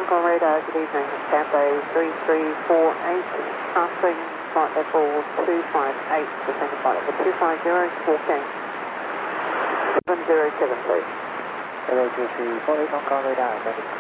Hong Kong radar, good evening. Cathay 3348, passing flight level 258, descending flight level 250, squawking 707 please. Hello, 3348 Hong Kong radar,